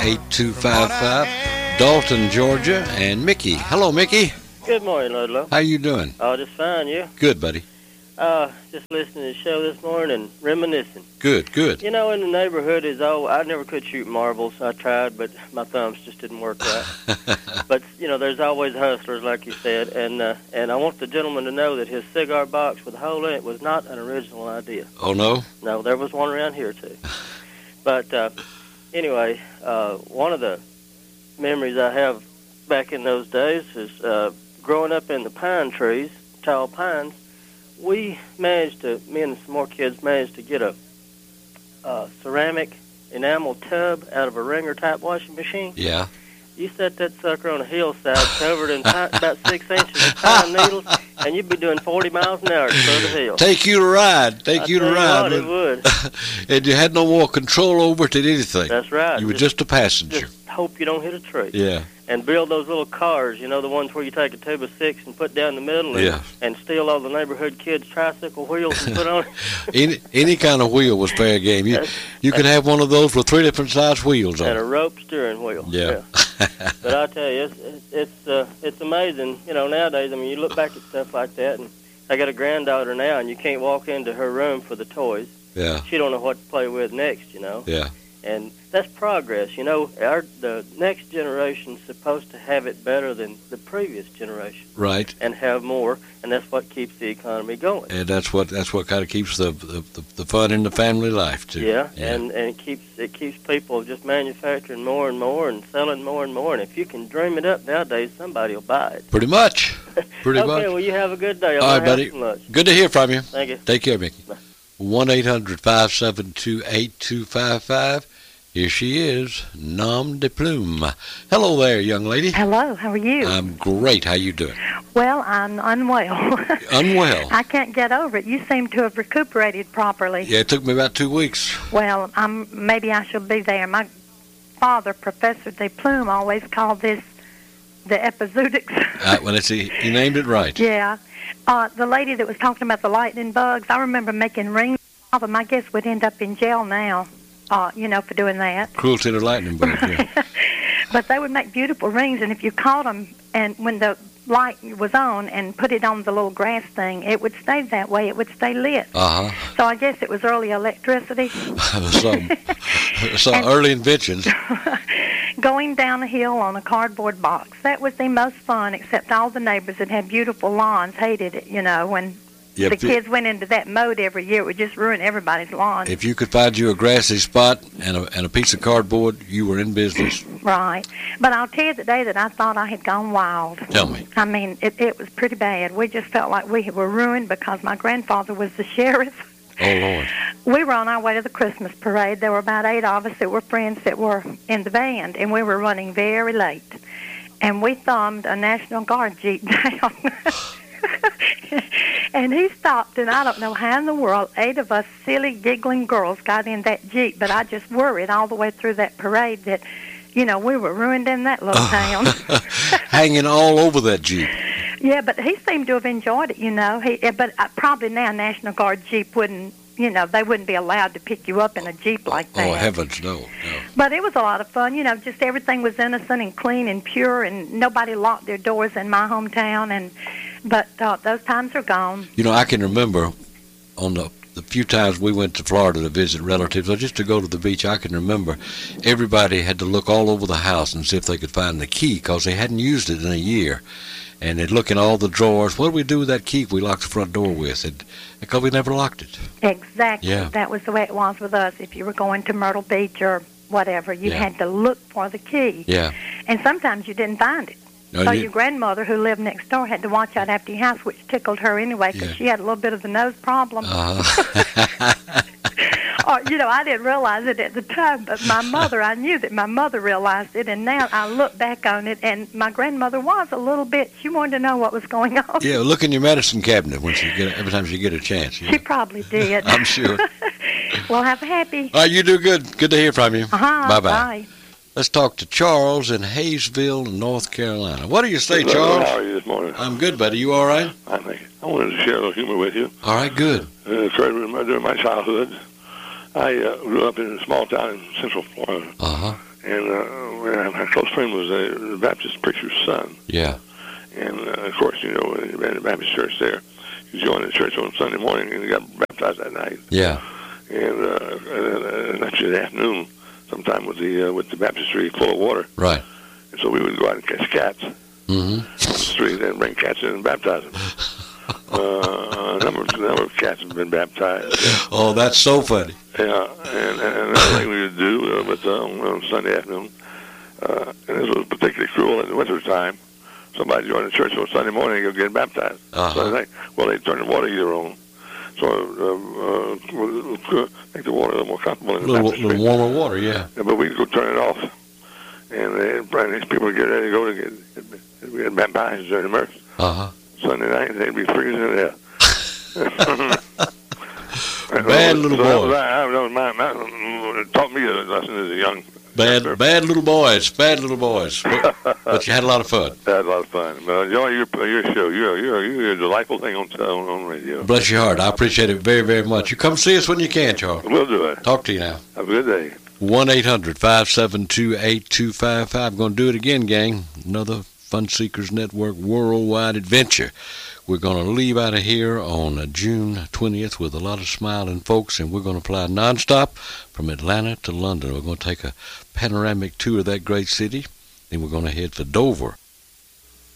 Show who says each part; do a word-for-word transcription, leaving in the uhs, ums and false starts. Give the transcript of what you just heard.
Speaker 1: eight two five five. Dalton, Georgia, and Mickey. Hello, Mickey.
Speaker 2: Good morning, Ludlow.
Speaker 1: How you doing?
Speaker 2: Oh, just fine, you?
Speaker 1: Good, buddy.
Speaker 2: Uh, just listening to the show this morning and reminiscing.
Speaker 1: Good, good.
Speaker 2: You know, in the neighborhood is all. I never could shoot marbles. I tried, but my thumbs just didn't work right. But you know, there's always hustlers, like you said, and uh, and I want the gentleman to know that his cigar box with a hole in it was not an original idea.
Speaker 1: Oh no?
Speaker 2: No, there was one around here too. But uh, anyway, uh, one of the memories I have back in those days is uh, growing up in the pine trees, tall pines. We managed to, me and some more kids managed to get a, a ceramic enamel tub out of a Ringer-type washing machine.
Speaker 1: Yeah.
Speaker 2: You set that sucker on a hillside covered in pi- about six inches of pine needles, and you'd be doing forty miles an hour to the hill.
Speaker 1: Take you to ride. Take
Speaker 2: I
Speaker 1: you to
Speaker 2: tell
Speaker 1: ride.
Speaker 2: You what, it would.
Speaker 1: And you had no more control over it than anything.
Speaker 2: That's right.
Speaker 1: You were just, just a passenger.
Speaker 2: Just hope you don't hit a tree.
Speaker 1: Yeah.
Speaker 2: And build those little cars, you know, the ones where you take a tube of six and put down the middle and,
Speaker 1: yeah.
Speaker 2: and steal all the neighborhood kids' tricycle wheels and put on it.
Speaker 1: any any kind of wheel was fair game. You you could have one of those with three different size wheels on it.
Speaker 2: And a rope steering wheel.
Speaker 1: Yeah.
Speaker 2: yeah. But I tell you, it's it's uh, it's amazing. You know, nowadays, I mean, you look back at stuff like that, and I got a granddaughter now, and you can't walk into her room for the toys.
Speaker 1: Yeah.
Speaker 2: She don't know what to play with next, you know.
Speaker 1: Yeah.
Speaker 2: And that's progress, you know. Our the next generation's supposed to have it better than the previous generation.
Speaker 1: Right.
Speaker 2: And have more, and that's what keeps the economy going.
Speaker 1: And that's what that's what kind of keeps the the, the fun in the family life too.
Speaker 2: Yeah,
Speaker 1: yeah.
Speaker 2: and and it keeps it keeps people just manufacturing more and more and selling more and more. And if you can dream it up nowadays, somebody will buy it.
Speaker 1: Pretty much. Pretty
Speaker 2: okay,
Speaker 1: much.
Speaker 2: Okay, well, you have a good day. I'm
Speaker 1: All right, buddy.
Speaker 2: have some lunch.
Speaker 1: Good to hear from you.
Speaker 2: Thank you.
Speaker 1: Take care, Mickey. one eight hundred five seven two eight two five five. Here she is, Nom de Plume. Hello there, young lady.
Speaker 3: Hello, how are you?
Speaker 1: I'm great. How you doing?
Speaker 3: Well, I'm unwell.
Speaker 1: Unwell?
Speaker 3: I can't get over it. You seem to have recuperated properly.
Speaker 1: Yeah, it took me about two weeks.
Speaker 3: Well, I'm, maybe I should be there. My father, Professor de Plume, always called this the epizootics.
Speaker 1: uh, well, let's see. He named it right.
Speaker 3: Yeah. Uh, the lady that was talking about the lightning bugs, I remember making rings of them. I guess would end up in jail now. Uh, you know, for doing that.
Speaker 1: Cruelty to lightning bugs, yeah.
Speaker 3: But they would make beautiful rings, and if you caught them, and when the light was on and put it on the little grass thing, it would stay that way. It would stay lit.
Speaker 1: Uh-huh.
Speaker 3: So I guess it was early electricity.
Speaker 1: some some early inventions.
Speaker 3: Going down a hill on a cardboard box. That was the most fun, except all the neighbors that had beautiful lawns hated it, you know, when... Yep. The kids went into that mode every year. It would just ruin everybody's lawn.
Speaker 1: If you could find you a grassy spot and a, and a piece of cardboard, you were in business.
Speaker 3: Right. But I'll tell you the day that I thought I had gone wild.
Speaker 1: Tell me.
Speaker 3: I mean, it, it was pretty bad. We just felt like we were ruined because my grandfather was the sheriff.
Speaker 1: Oh, Lord.
Speaker 3: We were on our way to the Christmas parade. There were about eight of us that were friends that were in the band, and we were running very late. And we thumbed a National Guard Jeep down. And he stopped, and I don't know how in the world eight of us silly, giggling girls got in that Jeep, but I just worried all the way through that parade that, you know, we were ruined in that little town.
Speaker 1: Hanging all over that Jeep.
Speaker 3: Yeah, but he seemed to have enjoyed it, you know. He, But uh, probably now National Guard Jeep wouldn't, you know, they wouldn't be allowed to pick you up in a Jeep like that.
Speaker 1: Oh, heavens, no, no.
Speaker 3: But it was a lot of fun, you know, just everything was innocent and clean and pure, and nobody locked their doors in my hometown, and... But uh, those times are gone.
Speaker 1: You know, I can remember on the, the few times we went to Florida to visit relatives, or just to go to the beach, I can remember everybody had to look all over the house and see if they could find the key because they hadn't used it in a year. And they'd look in all the drawers. What do we do with that key we locked the front door with? And, because we never locked it.
Speaker 3: Exactly.
Speaker 1: Yeah.
Speaker 3: That was the way it was with us. If you were going to Myrtle Beach or whatever, you
Speaker 1: yeah.
Speaker 3: had to look for the key.
Speaker 1: Yeah.
Speaker 3: And sometimes you didn't find it.
Speaker 1: No,
Speaker 3: so
Speaker 1: you,
Speaker 3: your grandmother, who lived next door, had to watch out after your house, which tickled her anyway, because
Speaker 1: yeah.
Speaker 3: she had a little bit of the nose problem.
Speaker 1: Uh-huh.
Speaker 3: Or, you know, I didn't realize it at the time, but my mother, I knew that my mother realized it, and now I look back on it, and my grandmother was a little bit, she wanted to know what was going on.
Speaker 1: Yeah, look in your medicine cabinet when she get every time she get a chance. Yeah.
Speaker 3: She probably did.
Speaker 1: I'm sure.
Speaker 3: Well, have a happy.
Speaker 1: All right, you do good. Good to hear from you.
Speaker 3: Uh-huh.
Speaker 1: Bye-bye.
Speaker 3: Bye.
Speaker 1: Let's talk to Charles in Hayesville, North Carolina. What do you say, Charles?
Speaker 4: How are you this morning?
Speaker 1: I'm good, buddy. You all right?
Speaker 4: I think I wanted to share a little humor with you.
Speaker 1: All right, good.
Speaker 4: Uh, so during my childhood, I uh, grew up in a small town in Central Florida.
Speaker 1: Uh-huh.
Speaker 4: And uh, close friend was a Baptist preacher's son.
Speaker 1: Yeah.
Speaker 4: And, uh, of course, you know, in the Baptist church there, he joined the church on Sunday morning and he got baptized that night.
Speaker 1: Yeah.
Speaker 4: And, uh, and uh, actually the afternoon, sometime with the uh, with the baptistry full of water.
Speaker 1: Right.
Speaker 4: And so we would go out and catch cats
Speaker 1: mm-hmm.
Speaker 4: on the street and bring cats in and baptize them. uh, a number of, a number of cats have been baptized. Yeah.
Speaker 1: Oh, that's so funny.
Speaker 4: Yeah, and, and another thing we would do uh, with, uh, on Sunday afternoon, uh, and this was particularly cruel in the winter time, somebody joined the church on Sunday morning and go get baptized.
Speaker 1: Uh-huh.
Speaker 4: So they, well, they turn the water heater on. So uh, uh, make the water a little more comfortable in the
Speaker 1: little,
Speaker 4: baptistry.
Speaker 1: little warmer water, yeah.
Speaker 4: Yeah, but we'd go turn it off. And uh, these people would get ready to go to get, we had baptized during the mirth.
Speaker 1: Uh-huh.
Speaker 4: Sunday night, they'd be freezing to death.
Speaker 1: Bad
Speaker 4: so,
Speaker 1: little
Speaker 4: so
Speaker 1: boy.
Speaker 4: That was my, my, my, taught me a lesson as a young
Speaker 1: Bad,
Speaker 4: youngster.
Speaker 1: bad little boys, bad little boys. But, but you had a lot of fun.
Speaker 4: I had a lot of fun. But enjoy your your show. You're you're you're a delightful thing on on, on radio.
Speaker 1: Bless your heart. I appreciate it very, very much. You come see us when you can, Charles.
Speaker 4: We'll do it.
Speaker 1: Talk to you now.
Speaker 4: Have a good day.
Speaker 1: one eight hundred five seven two eight two five five. I'm going to do it again, gang. Another Fun Seekers Network worldwide adventure. We're going to leave out of here on June twentieth with a lot of smiling folks, and we're going to fly nonstop from Atlanta to London. We're going to take a panoramic tour of that great city, then we're going to head for Dover